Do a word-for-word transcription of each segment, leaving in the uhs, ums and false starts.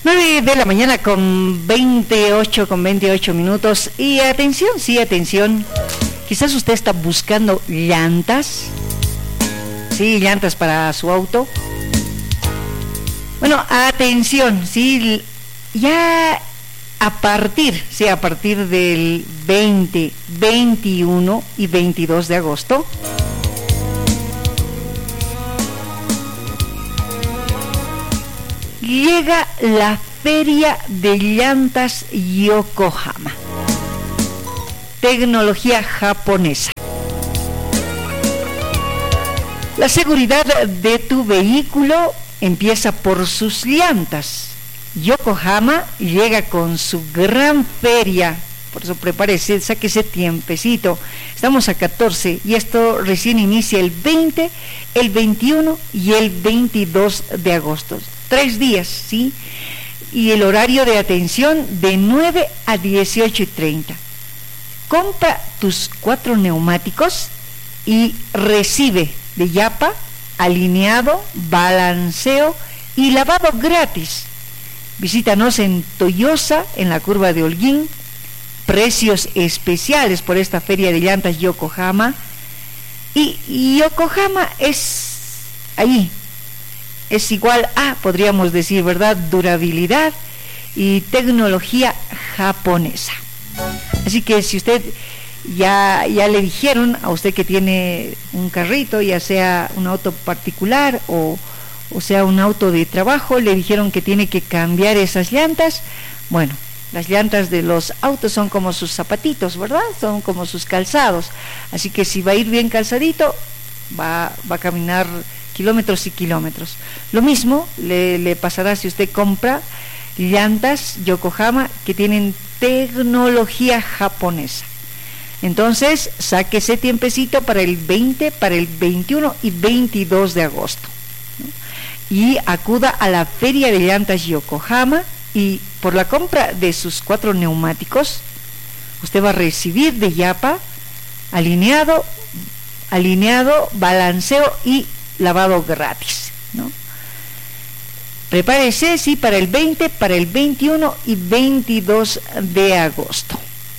nueve de la mañana con veintiocho, con veintiocho minutos. Y atención, sí, atención. Quizás usted está buscando llantas. Sí, llantas para su auto. Bueno, atención, sí, ya a partir, sí, a partir del veinte, veintiuno y veintidós de agosto, llega la Feria de Llantas Yokohama. Tecnología japonesa. La seguridad de tu vehículo empieza por sus llantas. Yokohama llega con su gran feria. Por eso prepárese, sáquese tiempecito. Estamos a catorce y esto recién inicia el veinte, el veintiuno y el veintidós de agosto. Tres días, ¿sí? Y el horario de atención de nueve a dieciocho y treinta. Compra tus cuatro neumáticos y recibe de Yapa alineado, balanceo y lavado gratis. Visítanos en Toyosa, en la curva de Holguín. Precios especiales por esta feria de llantas Yokohama. Y, y Yokohama es ahí, es igual a, podríamos decir, ¿verdad?, durabilidad y tecnología japonesa. Así que si usted ya, ya le dijeron a usted que tiene un carrito, ya sea un auto particular o, o sea un auto de trabajo, le dijeron que tiene que cambiar esas llantas. Bueno, las llantas de los autos son como sus zapatitos, ¿verdad? Son como sus calzados. Así que si va a ir bien calzadito, va, va a caminar kilómetros y kilómetros. Lo mismo le, le pasará si usted compra llantas Yokohama que tienen tecnología japonesa. Entonces, sáquese tiempecito para el veinte, para el veintiuno y veintidós de agosto, ¿no? Y acuda a la Feria de Llantas Yokohama y por la compra de sus cuatro neumáticos, usted va a recibir de Yapa alineado, alineado, balanceo y lavado gratis, ¿no? Prepárese, sí, para el veinte, para el veintiuno y veintidós de agosto.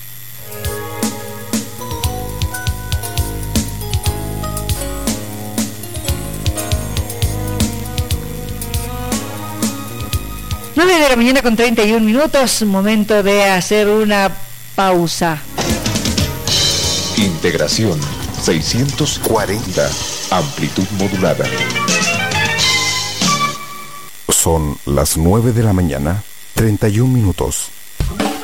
nueve de la mañana con treinta y un minutos, momento de hacer una pausa. Integración seiscientos cuarenta, amplitud modulada. Son las nueve de la mañana, treinta y un minutos.